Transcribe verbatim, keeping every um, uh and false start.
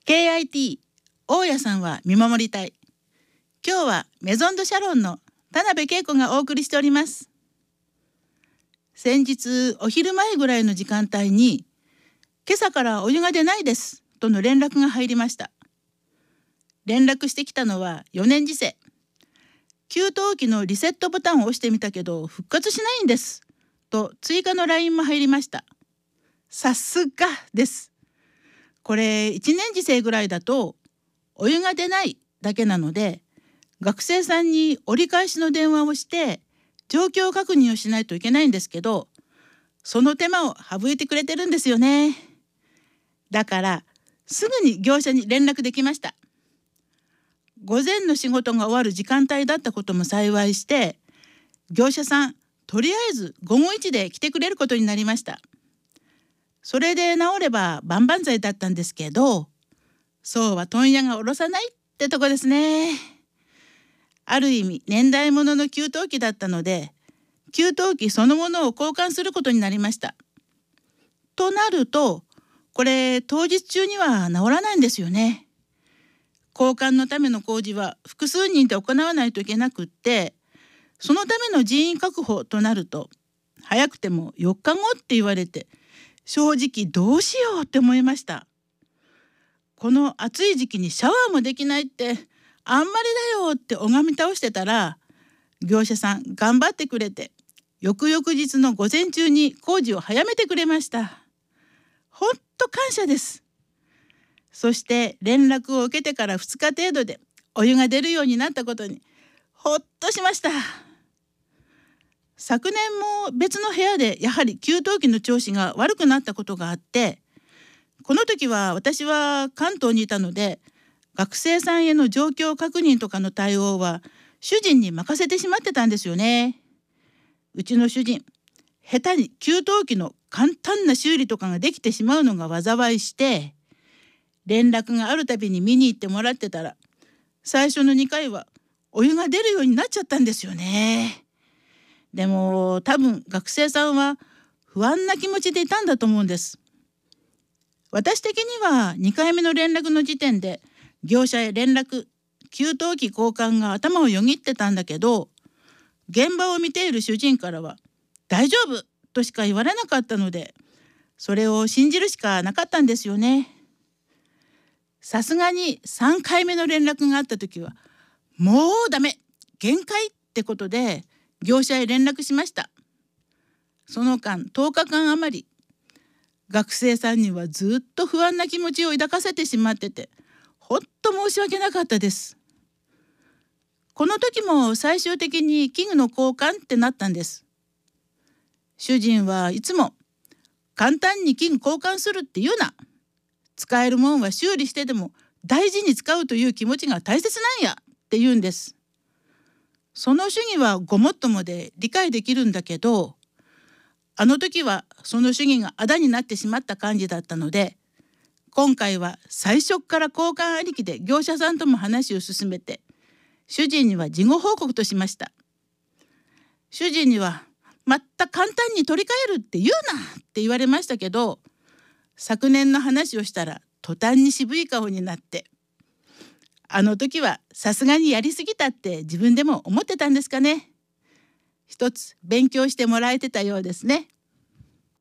ケーアイティー 大家さんは見守りたい。今日はメゾンドシャロンの田辺恵子がお送りしております。先日お昼前ぐらいの時間帯に、今朝からお湯が出ないですとの連絡が入りました。連絡してきたのはよねん次生。給湯器のリセットボタンを押してみたけど復活しないんですと追加の ライン も入りました。さすがです。これいちねん次生ぐらいだとお湯が出ないだけなので、学生さんに折り返しの電話をして状況確認をしないといけないんですけど、その手間を省いてくれてるんですよね。だからすぐに業者に連絡できました。午前の仕事が終わる時間帯だったことも幸いして、業者さんとりあえず午後いちで来てくれることになりました。それで治れば万々歳だったんですけど、そうは問屋が下ろさないってとこですね。ある意味年代物の給湯器だったので、給湯器そのものを交換することになりました。となると、これ当日中には治らないんですよね。交換のための工事は複数人で行わないといけなくって、そのための人員確保となると早くてもよっかごって言われて、正直どうしようって思いました。この暑い時期にシャワーもできないってあんまりだよって拝み倒してたら、業者さん頑張ってくれて翌々日の午前中に工事を早めてくれました。ほんと感謝です。そして連絡を受けてからふつか程度でお湯が出るようになったことにほっとしました。昨年も別の部屋でやはり給湯器の調子が悪くなったことがあって、この時は私は関東にいたので、学生さんへの状況確認とかの対応は主人に任せてしまってたんですよね。うちの主人、下手に給湯器の簡単な修理とかができてしまうのが災いして、連絡があるたびに見に行ってもらってたら、最初のにかいはお湯が出るようになっちゃったんですよね。でも多分学生さんは不安な気持ちでいたんだと思うんです。私的にはにかいめの連絡の時点で業者へ連絡、給湯器交換が頭をよぎってたんだけど、現場を見ている主人からは大丈夫としか言われなかったので、それを信じるしかなかったんですよね。さすがにさんかいめの連絡があった時は、もうダメ、限界ってことで業者へ連絡しました。その間とおかかん余り、学生さんにはずっと不安な気持ちを抱かせてしまってて、ほっと申し訳なかったです。この時も最終的に器具の交換ってなったんです。主人はいつも簡単に器具交換するって言うな、使えるもんは修理してでも大事に使うという気持ちが大切なんやって言うんです。その主義はごもっともで理解できるんだけど、あの時はその主義があだになってしまった感じだったので、今回は最初から交換ありきで業者さんとも話を進めて、主人には事後報告としました。主人にはまた簡単に取り替えるって言うなって言われましたけど、昨年の話をしたら途端に渋い顔になって、あの時はさすがにやりすぎたって自分でも思ってたんですかね。一つ勉強してもらえてたようですね。